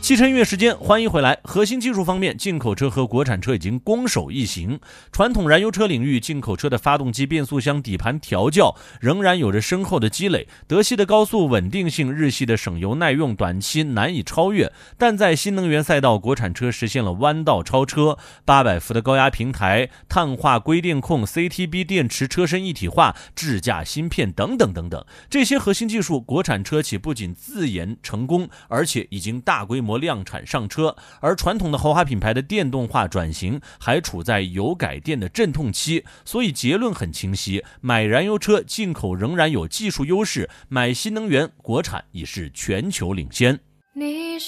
汽车音乐时间，欢迎回来。核心技术方面，进口车和国产车已经攻守一行。传统燃油车领域，进口车的发动机、变速箱、底盘调教仍然有着深厚的积累。德系的高速稳定性，日系的省油耐用，短期难以超越。但在新能源赛道，国产车实现了弯道超车，800伏的高压平台、碳化硅电控、CTB 电池车身一体化、智驾芯片等等等等。这些核心技术，国产车企不仅自研成功，而且已经大规模量产上车，而传统的豪华品牌的电动化转型还处在油改电的阵痛期，所以结论很清晰，买燃油车进口仍然有技术优势，买新能源国产已是全球领先。